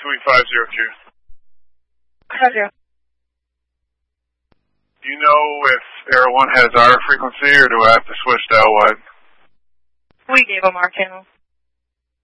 between 502. Roger. Do you know if Air 1 has our frequency, or do I have to switch to L1? We gave them our channel.